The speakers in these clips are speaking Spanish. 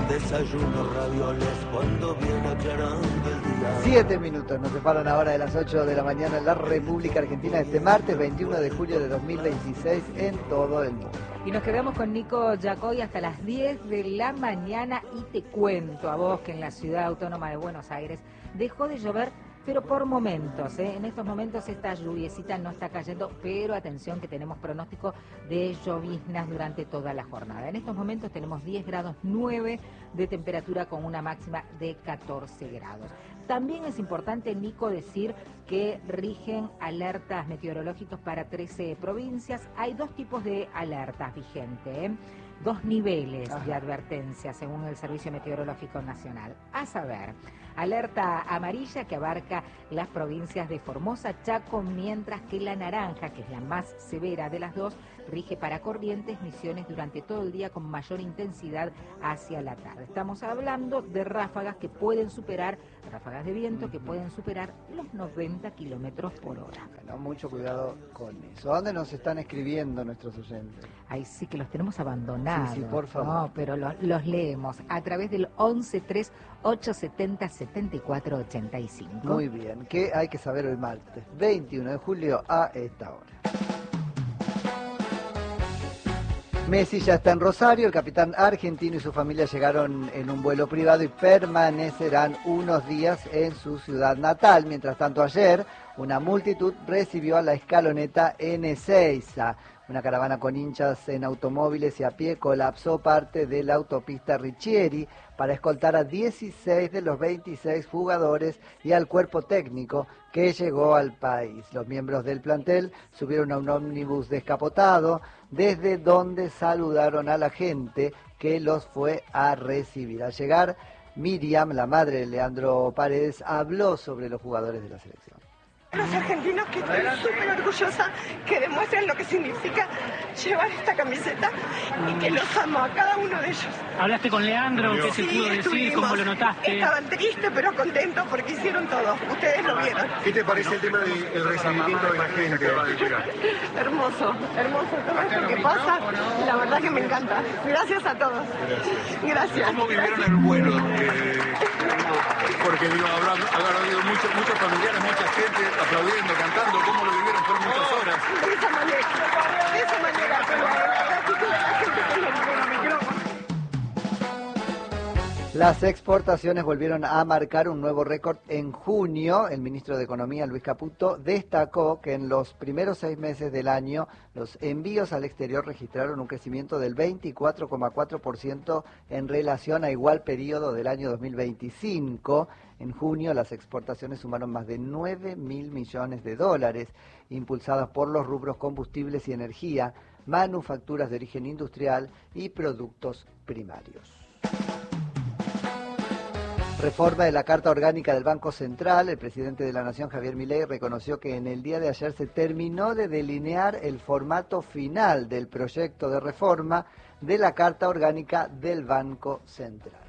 desayuno ravioles cuando viene aclarando el día. 7 minutos nos separan ahora de las 8 de la mañana en la República Argentina este martes 21 de julio de 2026 en todo el mundo. Y nos quedamos con Nico Yacoy hasta las 10 de la mañana y te cuento a vos que en la ciudad autónoma de Buenos Aires dejó de llover, pero por momentos, En estos momentos esta lluviecita no está cayendo, pero atención que tenemos pronóstico de lloviznas durante toda la jornada. En estos momentos tenemos 10 grados 9 de temperatura con una máxima de 14 grados. También es importante, Nico, decir que rigen alertas meteorológicas para 13 provincias. Hay dos tipos de alertas vigentes, dos niveles de advertencia según el Servicio Meteorológico Nacional. A saber, alerta amarilla que abarca las provincias de Formosa, Chaco, mientras que la naranja, que es la más severa de las dos, rige para Corrientes, Misiones durante todo el día con mayor intensidad hacia la tarde. Estamos hablando de ráfagas que pueden superar, ráfagas de viento que pueden superar los 90 kilómetros por hora. No, mucho cuidado con eso. ¿A dónde nos están escribiendo nuestros oyentes? Ahí sí que los tenemos abandonados. Sí, por favor. No, pero los leemos a través del 11 870 74 85. Muy bien, ¿qué hay que saber hoy martes 21 de julio a esta hora? Messi ya está en Rosario, el capitán argentino y su familia llegaron en un vuelo privado y permanecerán unos días en su ciudad natal. Mientras tanto, ayer una multitud recibió a la escaloneta en Ezeiza. Una caravana con hinchas en automóviles y a pie colapsó parte de la autopista Riccieri para escoltar a 16 de los 26 jugadores y al cuerpo técnico que llegó al país. Los miembros del plantel subieron a un ómnibus descapotado, desde donde saludaron a la gente que los fue a recibir. Al llegar, Miriam, la madre de Leandro Paredes, habló sobre los jugadores de la selección. Los argentinos, que estoy súper orgullosa, que demuestren lo que significa llevar esta camiseta y que los amo a cada uno de ellos. ¿Hablaste con Leandro? ¿Qué se pudo decir? ¿Cómo lo notaste? Estaban tristes pero contentos porque hicieron todo. Ustedes lo vieron. ¿Qué te parece el tema del recibimiento de la gente? Hermoso, hermoso todo esto que pasa. La verdad que me encanta. Gracias a todos. Gracias. ¿Cómo vivieron el vuelo? Porque digo, habrán habido muchos familiares, mucha gente aplaudiendo, cantando. ¿Cómo lo vivieron? Fueron muchas horas. De esa manera, pero la actitud de la gente que es lo que me quiero. Las exportaciones volvieron a marcar un nuevo récord en junio. El ministro de Economía, Luis Caputo, destacó que en los primeros 6 meses del año los envíos al exterior registraron un crecimiento del 24,4% en relación a igual periodo del año 2025. En junio las exportaciones sumaron más de 9.000 millones de dólares, impulsadas por los rubros combustibles y energía, manufacturas de origen industrial y productos primarios. Reforma de la Carta Orgánica del Banco Central. El presidente de la Nación, Javier Milei, reconoció que en el día de ayer se terminó de delinear el formato final del proyecto de reforma de la Carta Orgánica del Banco Central.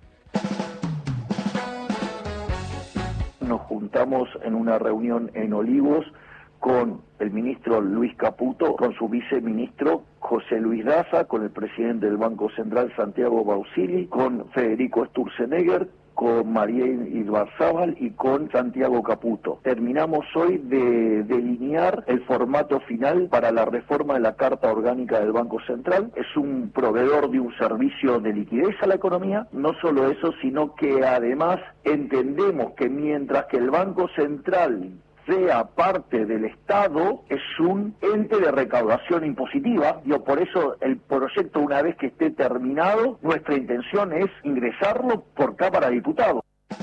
Nos juntamos en una reunión en Olivos con el ministro Luis Caputo, con su viceministro José Luis Daza, con el presidente del Banco Central Santiago Bausili, con Federico Sturzenegger, con María Ibarzábal y con Santiago Caputo. Terminamos hoy de delinear el formato final para la reforma de la Carta Orgánica del Banco Central. Es un proveedor de un servicio de liquidez a la economía. No solo eso, sino que además entendemos que mientras que el Banco Central sea parte del Estado, es un ente de recaudación impositiva. Por eso el proyecto, una vez que esté terminado, nuestra intención es ingresarlo por Cámara de Diputados.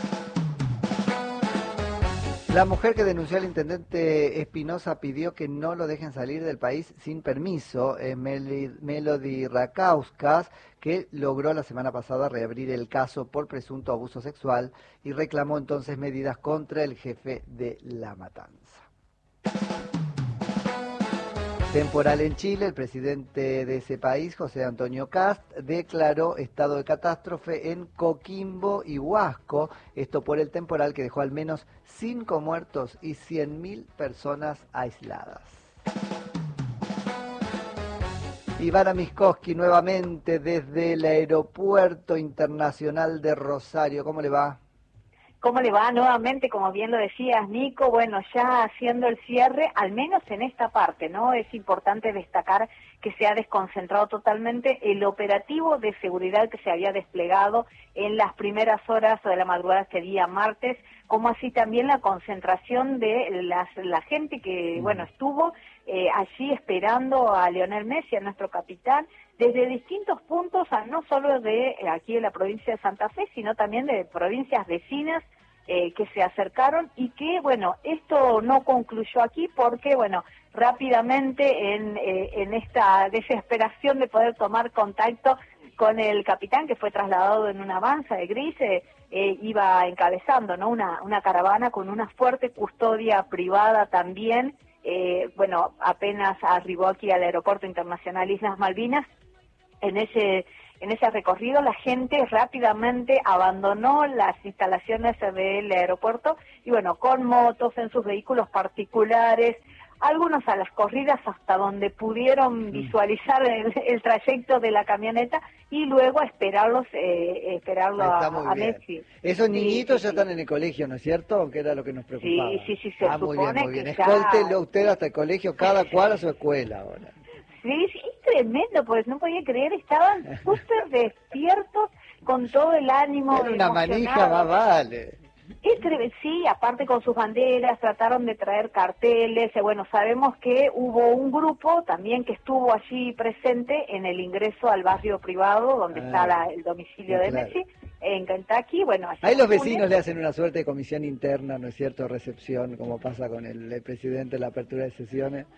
La mujer que denunció al intendente Espinosa pidió que no lo dejen salir del país sin permiso. Es Melody Rakauskas, que logró la semana pasada reabrir el caso por presunto abuso sexual y reclamó entonces medidas contra el jefe de La Matanza. Temporal en Chile, el presidente de ese país, José Antonio Kast, declaró estado de catástrofe en Coquimbo y Huasco, esto por el temporal que dejó al menos 5 muertos y 100.000 personas aisladas. Ivana Miskoski, nuevamente desde el Aeropuerto Internacional de Rosario. ¿Cómo le va? ¿Cómo le va? Nuevamente, como bien lo decías, Nico, bueno, ya haciendo el cierre, al menos en esta parte, ¿no? Es importante destacar que se ha desconcentrado totalmente el operativo de seguridad que se había desplegado en las primeras horas de la madrugada este día martes, como así también la concentración de la gente que, bueno, estuvo allí esperando a Lionel Messi, a nuestro capitán, desde distintos puntos, no solo de aquí de la provincia de Santa Fe, sino también de provincias vecinas que se acercaron y que, bueno, esto no concluyó aquí porque, bueno, rápidamente en esta desesperación de poder tomar contacto con el capitán, que fue trasladado en una avanza de gris, iba encabezando, ¿no? Una caravana con una fuerte custodia privada también. Bueno, apenas arribó aquí al Aeropuerto Internacional Islas Malvinas, en ese recorrido la gente rápidamente abandonó las instalaciones del aeropuerto y bueno, con motos en sus vehículos particulares, algunos a las corridas hasta donde pudieron visualizar el trayecto de la camioneta y luego esperarlo a Messi. Esos niñitos ya están en el colegio, ¿no es cierto? Que era lo que nos preocupaba. Sí, se supone muy bien. que Escóltelo usted hasta el colegio, cada cual a su escuela ahora. Sí, es tremendo, pues no podía creer, estaban súper despiertos con todo el ánimo. Era una manija, más vale. Sí, aparte con sus banderas, trataron de traer carteles, bueno, sabemos que hubo un grupo también que estuvo allí presente en el ingreso al barrio privado donde está el domicilio de Messi, en Kentucky, bueno. Ahí los vecinos le hacen una suerte de comisión interna, ¿no es cierto?, recepción, como pasa con el presidente en la apertura de sesiones.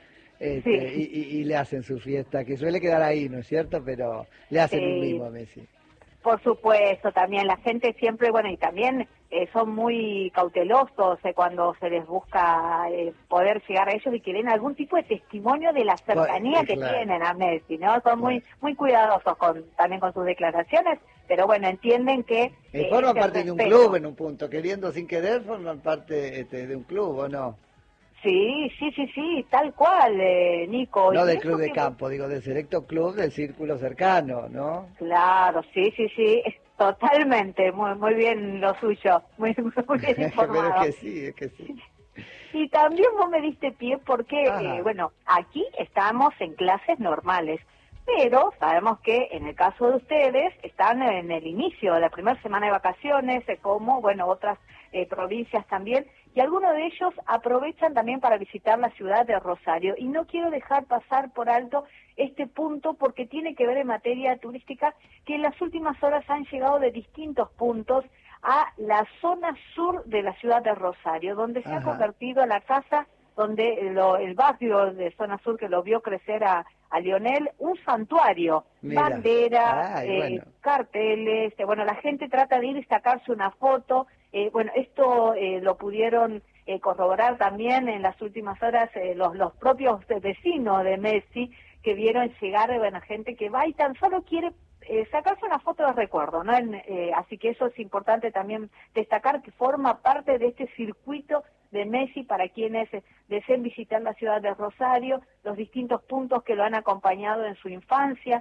Y le hacen su fiesta, que suele quedar ahí, ¿no es cierto? Pero le hacen un mimo a Messi. Por supuesto, también la gente siempre, bueno, y también son muy cautelosos cuando se les busca poder llegar a ellos y que den algún tipo de testimonio de la cercanía que tienen a Messi, ¿no? Son muy cuidadosos también con sus declaraciones, pero bueno, entienden que... forman parte de un club en un punto, queriendo sin querer, forman parte de un club, ¿o no? Sí, tal cual, Nico. No del club de campo, digo, del selecto club del círculo cercano, ¿no? Claro, sí, totalmente, muy bien lo suyo, muy bien informado. Pero es que sí. Y también vos me diste pie porque, bueno, aquí estamos en clases normales, pero sabemos que en el caso de ustedes están en el inicio de la primera semana de vacaciones, como, bueno, otras provincias también, y algunos de ellos aprovechan también para visitar la ciudad de Rosario. Y no quiero dejar pasar por alto este punto porque tiene que ver en materia turística, que en las últimas horas han llegado de distintos puntos a la zona sur de la ciudad de Rosario, donde se ha convertido la casa, donde el barrio de zona sur que lo vio crecer a Lionel, un santuario. Mira. Bandera, carteles, bueno, la gente trata de ir y sacarse una foto. Bueno, esto lo pudieron corroborar también en las últimas horas los propios vecinos de Messi, que vieron llegar, bueno, gente que va y tan solo quiere sacarse una foto de recuerdo, ¿no? Así que eso es importante también destacar, que forma parte de este circuito de Messi para quienes deseen visitar la ciudad de Rosario, los distintos puntos que lo han acompañado en su infancia,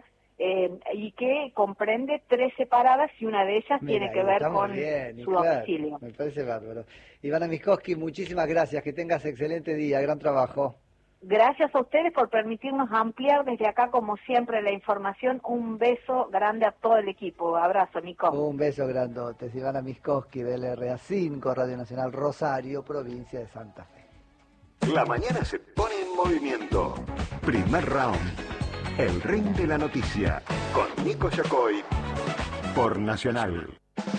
y que comprende 13 paradas y una de ellas tiene que ver con su domicilio. Me parece bárbaro. Ivana Miskoski, muchísimas gracias, que tengas excelente día, gran trabajo. Gracias a ustedes por permitirnos ampliar desde acá, como siempre, la información. Un beso grande a todo el equipo. Abrazo, Nico. Un beso grandote. Ivana Miskoski del RA5, Radio Nacional Rosario, provincia de Santa Fe. La mañana se pone en movimiento. Primer round. El ring de la noticia. Con Nico Yacoy. Por Nacional.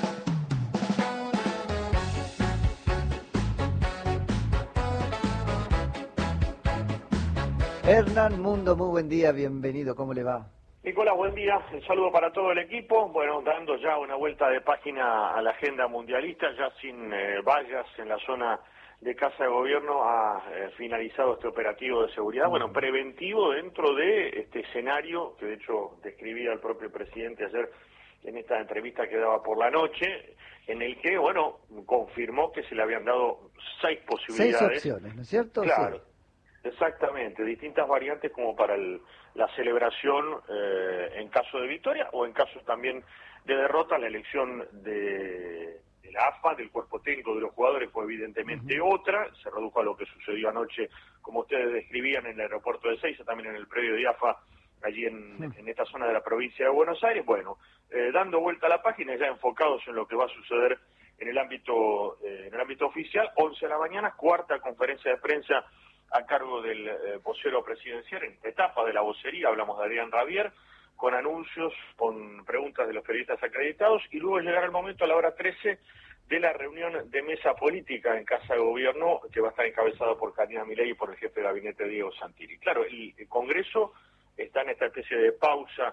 Hernán Mundo, muy buen día, bienvenido, ¿cómo le va? Nicolás, buen día, un saludo para todo el equipo. Bueno, dando ya una vuelta de página a la agenda mundialista, ya sin vallas en la zona de Casa de Gobierno, ha finalizado este operativo de seguridad, bueno, preventivo dentro de este escenario que de hecho describía el propio presidente ayer en esta entrevista que daba por la noche, en el que, bueno, confirmó que se le habían dado 6 posibilidades. 6 opciones, ¿no es cierto? Claro. Sí. Exactamente, distintas variantes como para la celebración en caso de victoria o en caso también de derrota. La elección de la AFA, del cuerpo técnico de los jugadores, fue evidentemente otra, se redujo a lo que sucedió anoche, como ustedes describían, en el aeropuerto de Ezeiza, también en el predio de AFA, allí en esta zona de la provincia de Buenos Aires. Bueno, dando vuelta a la página, ya enfocados en lo que va a suceder en el ámbito oficial. 11 de la mañana, cuarta conferencia de prensa a cargo del vocero presidencial, en esta etapa de la vocería, hablamos de Adrián Rabier, con anuncios, con preguntas de los periodistas acreditados, y luego llegará el momento a la hora 13 de la reunión de mesa política en Casa de Gobierno, que va a estar encabezado por Karina Milei y por el jefe de gabinete Diego Santilli. Claro, el Congreso está en esta especie de pausa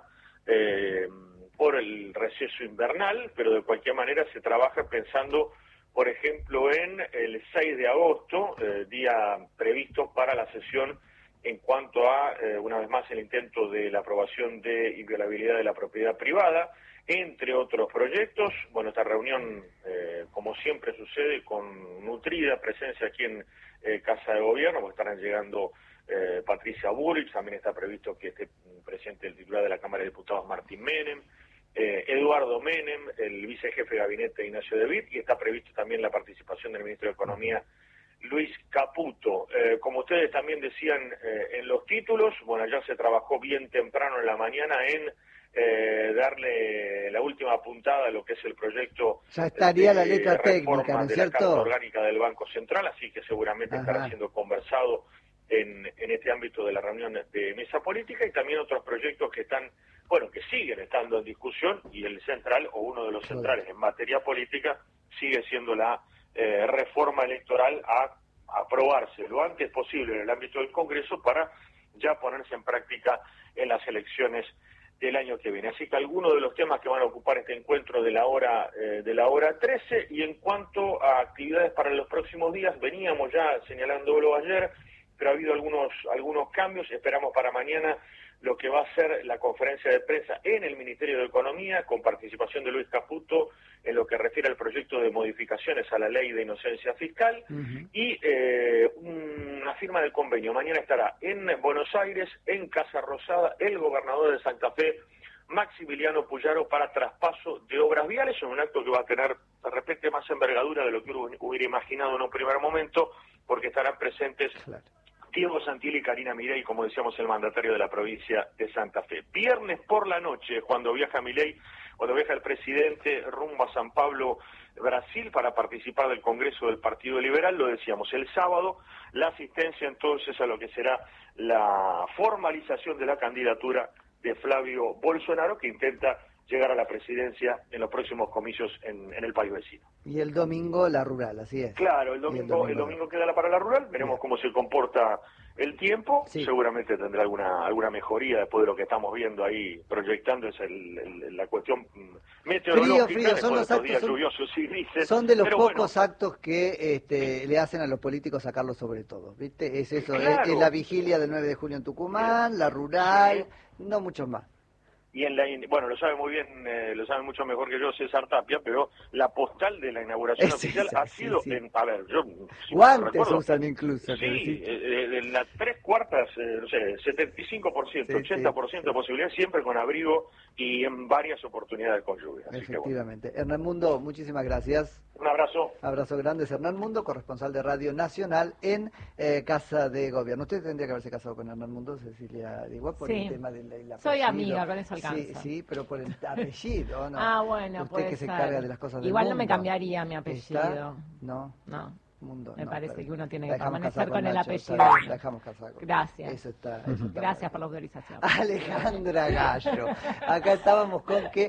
por el receso invernal, pero de cualquier manera se trabaja pensando, por ejemplo, en el 6 de agosto, día previsto para la sesión en cuanto a, una vez más, el intento de la aprobación de inviolabilidad de la propiedad privada, entre otros proyectos. Bueno, esta reunión, como siempre sucede, con nutrida presencia aquí en Casa de Gobierno, porque estarán llegando Patricia Bullrich, también está previsto que esté presente el titular de la Cámara de Diputados, Martín Menem, Eduardo Menem, el vicejefe de gabinete, Ignacio De Witt, y está previsto también la participación del ministro de Economía, Luis Caputo. Como ustedes también decían en los títulos, bueno, ya se trabajó bien temprano en la mañana en darle la última puntada a lo que es el proyecto. Ya estaría la letra técnica, ¿no es de la Carta cierto? Orgánica del Banco Central, así que seguramente estará siendo conversado en este ámbito de la reunión de mesa política, y también otros proyectos que están, bueno, que siguen estando en discusión, y el central, o uno de los centrales en materia política, sigue siendo la reforma electoral a aprobarse lo antes posible en el ámbito del Congreso para ya ponerse en práctica en las elecciones del año que viene. Así que algunos de los temas que van a ocupar este encuentro de la hora 13. Y en cuanto a actividades para los próximos días, veníamos ya señalándolo ayer, pero ha habido algunos cambios. Esperamos para mañana lo que va a ser la conferencia de prensa en el Ministerio de Economía, con participación de Luis Caputo en lo que refiere al proyecto de modificaciones a la ley de inocencia fiscal, y una firma del convenio. Mañana estará en Buenos Aires, en Casa Rosada, el gobernador de Santa Fe, Maximiliano Puyaro, para traspaso de obras viales, en un acto que va a tener de repente más envergadura de lo que uno hubiera imaginado en un primer momento, porque estarán presentes Diego Santilli y Karina Milei, como decíamos, el mandatario de la provincia de Santa Fe. Viernes por la noche, cuando viaja Milei, cuando viaja el presidente rumbo a San Pablo, Brasil, para participar del Congreso del Partido Liberal, lo decíamos, el sábado, la asistencia entonces a lo que será la formalización de la candidatura de Flavio Bolsonaro, que intenta llegar a la presidencia en los próximos comicios en el país vecino. Y el domingo la rural, así es. Claro, el domingo queda para la rural, veremos cómo se comporta el tiempo, seguramente tendrá alguna mejoría después de lo que estamos viendo ahí, proyectando es la cuestión meteorológica, frío, son los actos, días lluviosos y grises. Son de los pocos actos que le hacen a los políticos sacarlo sobre todo, ¿viste? Es eso, es la vigilia del 9 de junio en Tucumán, la rural, no mucho más. Y bueno, lo sabe muy bien, lo sabe mucho mejor que yo César Tapia, pero la postal de la inauguración oficial ha sido, a ver, yo... guantes usan incluso. Sí, de las 3/4, no sé, 75%, 80% de posibilidad, siempre con abrigo y en varias oportunidades con lluvia. Efectivamente. Hernán Mundo, muchísimas gracias. Un abrazo. Abrazo grande, es Hernán Mundo, corresponsal de Radio Nacional en Casa de Gobierno. Usted tendría que haberse casado con Hernán Mundo, Cecilia Diguá, por el tema del apellido. Soy amiga, con eso alcanza. Sí, pero por el apellido, ¿no? Ah, bueno, usted que se carga de las cosas del igual mundo. No me cambiaría mi apellido. No. Mundo, me parece que uno tiene que dejamos permanecer con el Nacho, apellido. Dejamos casar con Gracias. Eso está Gracias por la autorización. Alejandra Gallo. Acá estábamos con que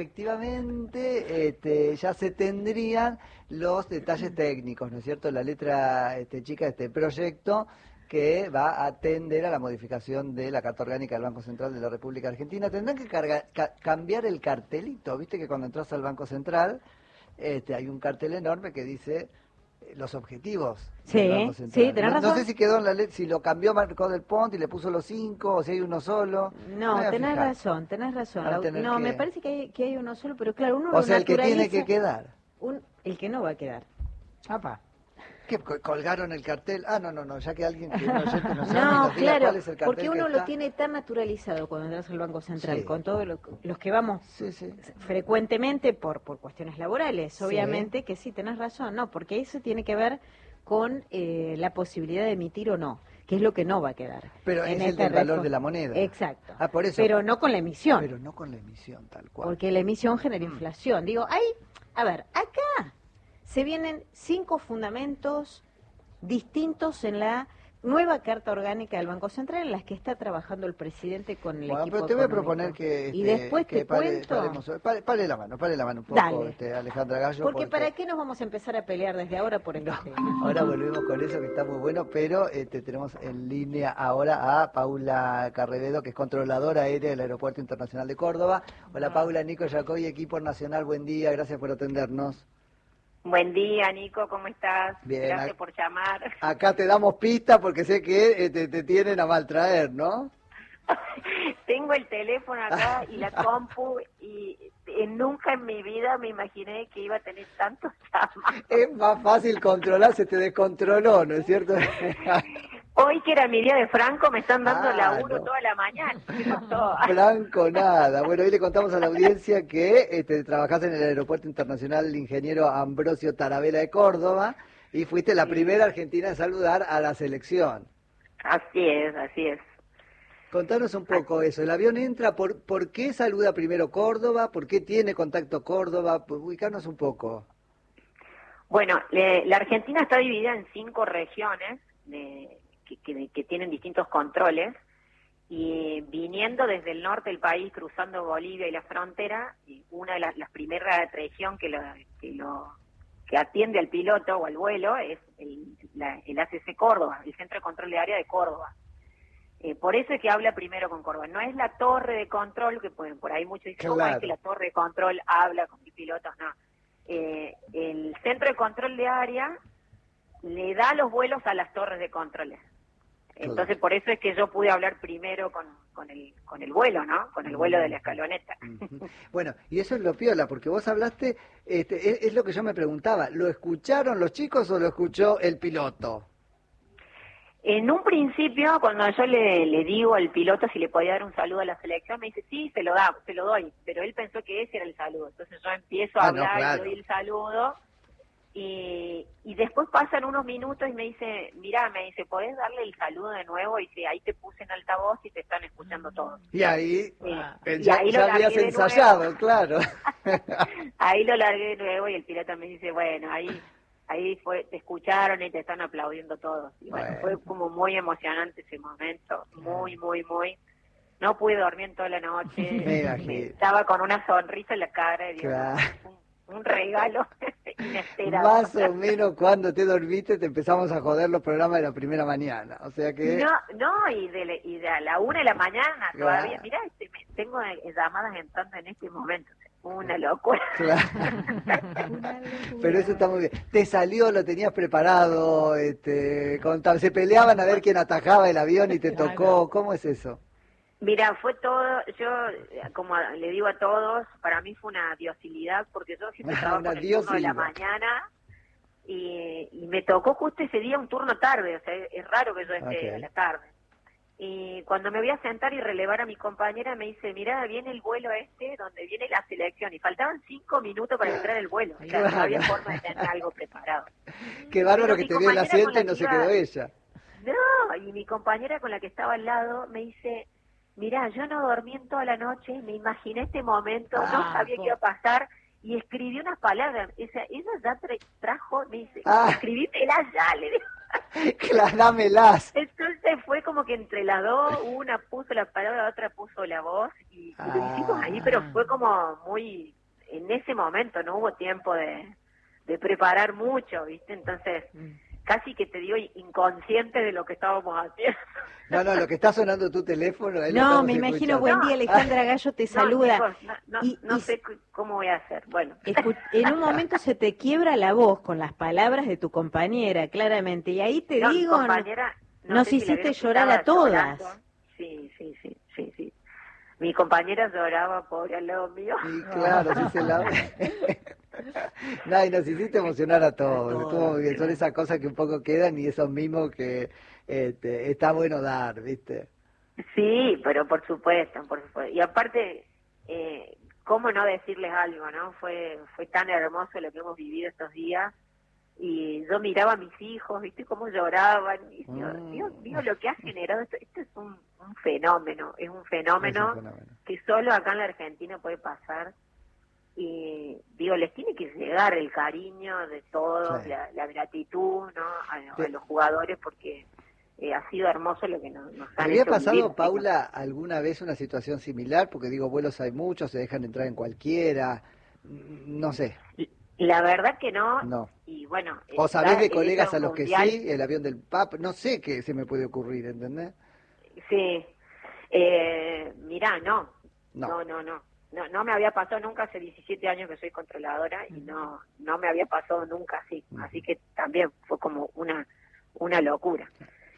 efectivamente ya se tendrían los detalles técnicos, ¿no es cierto? La letra chica de este proyecto que va a atender a la modificación de la Carta Orgánica del Banco Central de la República Argentina. Tendrán que cambiar el cartelito, viste que cuando entras al Banco Central hay un cartel enorme que dice los objetivos del Banco Central. Sí, tenés razón. No sé si quedó en la ley, si lo cambió Marco del Ponte y le puso los 5, o si hay uno solo. No, tenés razón. No, me parece que hay uno solo, pero claro, uno o sea, el que tiene que quedar. El que no va a quedar. ¿Qué, colgaron el cartel? Ah, no, ya que alguien que no sabe No, claro, cuál es el cartel porque uno que lo está. tiene tan naturalizado cuando entras al Banco Central, Sí. con todos los que vamos frecuentemente por cuestiones laborales, Sí. obviamente que sí, tenés razón, no, porque eso tiene que ver con la posibilidad de emitir o no, que es lo que no va a quedar. Pero en es el del valor de la moneda. Exacto. Ah, por eso. Pero no con la emisión. Pero no con la emisión, tal cual. Porque la emisión genera inflación. Digo, a ver, acá se vienen 5 fundamentos distintos en la nueva Carta Orgánica del Banco Central en las que está trabajando el presidente con el Bueno, equipo pero te voy a económico. proponer que... Y después te cuento... Pare la mano un poco, Dale. Alejandra Gallo. Porque ¿para qué nos vamos a empezar a pelear desde ahora por el tema? Ahora volvemos con eso que está muy bueno, pero tenemos en línea ahora a Paula Carrevedo, que es controladora aérea del Aeropuerto Internacional de Córdoba. Hola Paula, Nico Yacoy, equipo nacional, buen día, gracias por atendernos. Buen día, Nico, ¿cómo estás? Bien, Gracias por llamar. Acá te damos pista porque sé que te tienen a maltraer, ¿no? Tengo el teléfono acá y la compu y nunca en mi vida me imaginé que iba a tener tantos llamados. Es más fácil controlar, se te descontroló, ¿no es cierto? Hoy que era mi día de Franco me están dando laburo no. toda la mañana. ¿Qué pasó? Franco nada. Bueno, hoy le contamos a la audiencia que trabajás en el Aeropuerto Internacional el ingeniero Ambrosio Tarabella de Córdoba y fuiste la primera argentina en saludar a la selección. Así es. Contanos un poco eso. El avión entra, ¿por qué saluda primero Córdoba? ¿Por qué tiene contacto Córdoba? Ubicarnos un poco. Bueno, la Argentina está dividida en 5 regiones que tienen distintos controles y viniendo desde el norte del país, cruzando Bolivia y la frontera, una de las primeras región que atiende al piloto o al vuelo es el ACC Córdoba, el Centro de Control de Área de Córdoba. Por eso es que habla primero con Córdoba. No es la torre de control, que por ahí muchos dicen, ¿cómo es que la torre de control habla con mis pilotos? No. El Centro de Control de Área le da los vuelos a las torres de controles. Entonces, por eso es que yo pude hablar primero con el vuelo, ¿no? Con el vuelo de la escaloneta. Bueno, y eso es lo piola, porque vos hablaste, es lo que yo me preguntaba, ¿lo escucharon los chicos o lo escuchó el piloto? En un principio, cuando yo le digo al piloto si le podía dar un saludo a la selección, me dice, sí, se lo doy, pero él pensó que ese era el saludo. Entonces yo empiezo a hablar, claro. le doy el saludo, y después pasan unos minutos y me dice, ¿podés darle el saludo de nuevo? Y que ahí te puse en altavoz y te están escuchando todos. Y ahí, ya habías ensayado, claro. Ahí lo largué de nuevo y el piloto me dice, bueno, ahí te escucharon y te están aplaudiendo todos. Y bueno, fue como muy emocionante ese momento, muy. No pude dormir en toda la noche, estaba con una sonrisa en la cara, y un regalo inesperado. Más o menos cuando te dormiste te empezamos a joder los programas de la primera mañana, o sea que... y de a la 1 de la mañana todavía, mirá, tengo llamadas entrando en este momento. Una locura. Claro. Pero eso está muy bien. ¿Te salió, lo tenías preparado? Se peleaban a ver quién atajaba el avión y te tocó. ¿Cómo es eso? Mira, fue todo, yo como le digo a todos, para mí fue una diosilidad, porque yo siempre trabajo en el turno de la mañana y me tocó justo ese día un turno tarde, o sea, es raro que yo esté a la tarde. Y cuando me voy a sentar y relevar a mi compañera, me dice, mira, viene el vuelo donde viene la selección, y faltaban 5 minutos para entrar el vuelo, o sea, no había forma de tener algo preparado. Qué bárbaro que te dio el asiento y no se quedó ella. No, y mi compañera con la que estaba al lado me dice, mira, yo no dormí en toda la noche, me imaginé este momento, no sabía qué iba a pasar, y escribí unas palabras, ella ya trajo, me dice, escribímelas ya, le digo. Dámelas. Entonces fue como que entre las dos, una puso la palabra, la otra puso la voz, y lo hicimos ahí, pero fue como muy, en ese momento no hubo tiempo de preparar mucho, ¿viste? Entonces, casi que te digo inconsciente de lo que estábamos haciendo. No, lo que está sonando tu teléfono. No, me imagino, buen día, Alejandra Gallo te saluda. No sé cómo voy a hacer. Bueno. En un momento se te quiebra la voz con las palabras de tu compañera, claramente, y ahí te digo, nos hiciste llorar a todas. Llorando. Sí. Mi compañera lloraba, pobre al lado mío. Sí, claro, sí se la... No, y nos hiciste emocionar a todos. Estuvo muy bien. Son esas cosas que un poco quedan y esos mismos que está bueno dar, ¿viste? Sí, pero por supuesto. Y aparte, ¿cómo no decirles algo, no? Fue tan hermoso lo que hemos vivido estos días. Y yo miraba a mis hijos, ¿viste? Cómo lloraban. Y Dios mío, lo que ha generado esto es un fenómeno. Es un fenómeno que solo acá en la Argentina puede pasar. Y les tiene que llegar el cariño de todos, sí. la gratitud, ¿no? A los jugadores, porque ha sido hermoso lo que nos han hecho. ¿Había pasado, vivir, Paula, alguna vez una situación similar? Porque vuelos hay muchos, se dejan entrar en cualquiera, no sé. La verdad que no. No. Y bueno, o sabés de colegas a los mundial, que sí, el avión del PAP, no sé qué se me puede ocurrir, ¿entendés? Sí. Mirá, no me había pasado nunca. Hace 17 años que soy controladora y no me había pasado nunca así. Así que también fue como una locura.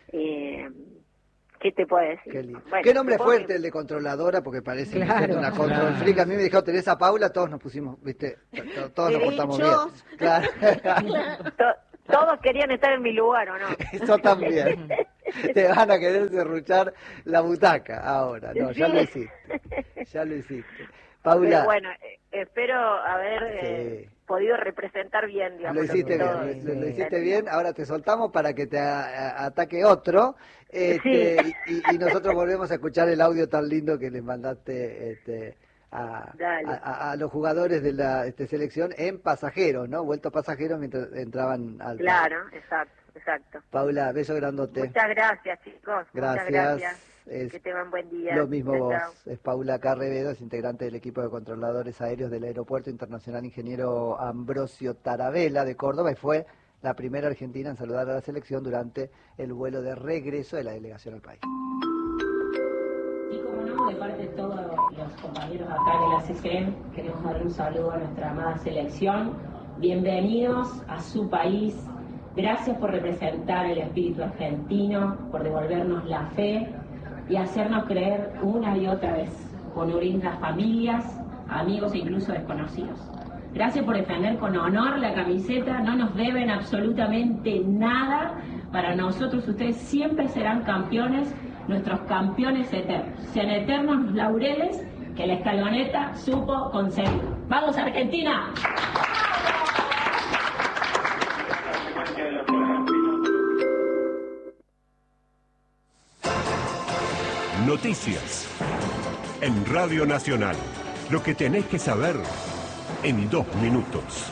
¿Qué te puedo decir? Qué lindo. Bueno, qué nombre fuerte el de controladora, porque parece una control freak. A mí me dijo Teresa Paula, todos nos pusimos, ¿viste? Todos nos portamos bien. Claro. Todos querían estar en mi lugar, ¿o no? Eso también. Te van a querer serruchar la butaca ahora. No, ya lo hiciste. Paula. Pero bueno, espero haber podido representar bien, digamos. Lo hiciste bien, ahora te soltamos para que te ataque otro. Y nosotros volvemos a escuchar el audio tan lindo que les mandaste a los jugadores de la selección en pasajeros, ¿no? Vueltos pasajeros mientras entraban al... Claro, exacto. Paula, beso grandote. Muchas gracias, chicos. Gracias. Muchas gracias. Que tengan buen día. Lo mismo chau, vos. chau. Es Paula Carrevedo, es integrante del equipo de controladores aéreos del Aeropuerto Internacional Ingeniero Ambrosio Tarabella de Córdoba y fue la primera argentina en saludar a la selección durante el vuelo de regreso de la delegación al país. Y como no, de parte de todos los compañeros acá en la CCM, queremos darle un saludo a nuestra amada selección. Bienvenidos a su país. Gracias por representar el espíritu argentino, por devolvernos la fe y hacernos creer una y otra vez, con unir las familias, amigos e incluso desconocidos. Gracias por defender con honor la camiseta, no nos deben absolutamente nada. Para nosotros ustedes siempre serán campeones, nuestros campeones eternos. Sean eternos los laureles que la escaloneta supo conseguir. ¡Vamos, Argentina! Noticias en Radio Nacional. Lo que tenés que saber en 2 minutos.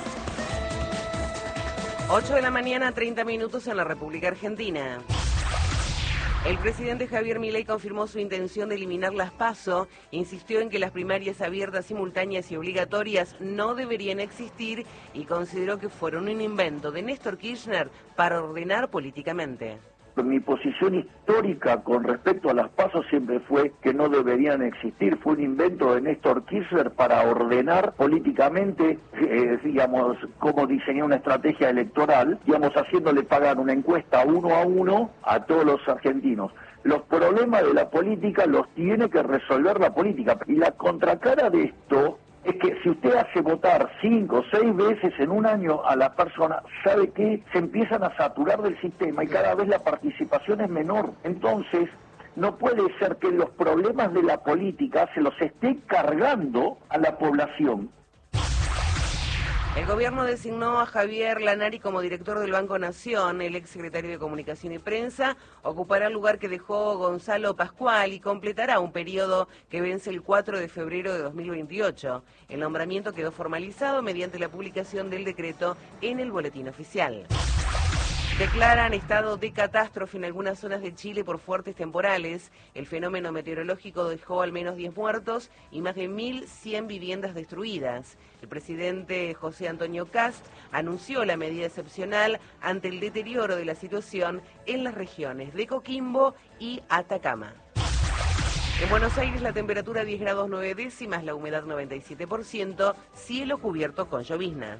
8 de la mañana, 30 minutos en la República Argentina. El presidente Javier Milei confirmó su intención de eliminar las PASO, insistió en que las primarias abiertas, simultáneas y obligatorias no deberían existir y consideró que fueron un invento de Néstor Kirchner para ordenar políticamente. Mi posición histórica con respecto a las PASO siempre fue que no deberían existir. Fue un invento de Néstor Kirchner para ordenar políticamente, digamos, cómo diseñar una estrategia electoral, digamos, haciéndole pagar una encuesta 1 a 1 a todos los argentinos. Los problemas de la política los tiene que resolver la política. Y la contracara de esto es que si usted hace votar 5 o 6 veces en un año a la persona, sabe que se empiezan a saturar del sistema y cada vez la participación es menor. Entonces, no puede ser que los problemas de la política se los esté cargando a la población. El gobierno designó a Javier Lanari como director del Banco Nación. El exsecretario de Comunicación y Prensa ocupará el lugar que dejó Gonzalo Pascual y completará un periodo que vence el 4 de febrero de 2028. El nombramiento quedó formalizado mediante la publicación del decreto en el Boletín Oficial. Declaran estado de catástrofe en algunas zonas de Chile por fuertes temporales. El fenómeno meteorológico dejó al menos 10 muertos y más de 1.100 viviendas destruidas. El presidente José Antonio Kast anunció la medida excepcional ante el deterioro de la situación en las regiones de Coquimbo y Atacama. En Buenos Aires la temperatura 10 grados 9 décimas, la humedad 97%, cielo cubierto con lloviznas.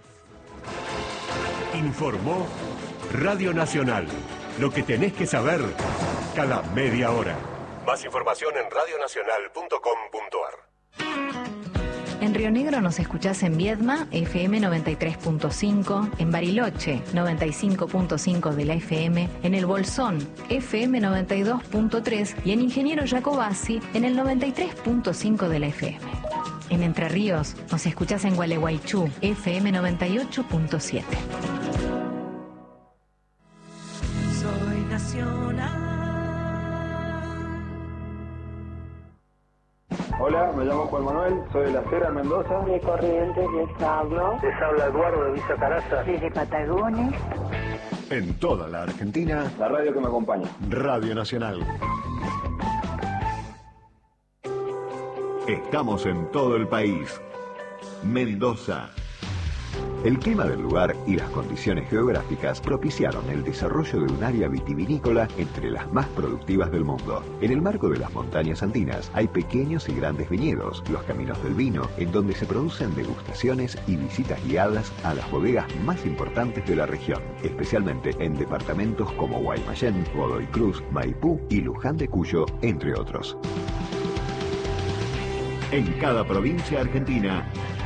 Informó Radio Nacional. Lo que tenés que saber cada media hora. Más información en radionacional.com.ar. En Río Negro nos escuchás en Viedma, FM 93.5, en Bariloche, 95.5 de la FM, en El Bolsón, FM 92.3 y en Ingeniero Jacobasi, en el 93.5 de la FM. En Entre Ríos nos escuchás en Gualeguaychú, FM 98.7. Soy nacional. Hola, me llamo Juan Manuel, soy de La Cera, Mendoza. De Corrientes les hablo. Les habla Eduardo de Villa Caraza. Desde Patagones. En toda la Argentina, la radio que me acompaña. Radio Nacional. Estamos en todo el país. Mendoza. El clima del lugar y las condiciones geográficas propiciaron el desarrollo de un área vitivinícola entre las más productivas del mundo. En el marco de las montañas andinas hay pequeños y grandes viñedos, los caminos del vino, en donde se producen degustaciones y visitas guiadas a las bodegas más importantes de la región, especialmente en departamentos como Guaymallén, Godoy Cruz, Maipú y Luján de Cuyo, entre otros. En cada provincia argentina,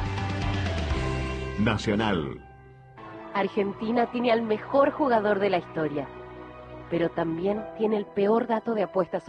Nacional. Argentina tiene al mejor jugador de la historia, pero también tiene el peor dato de apuestas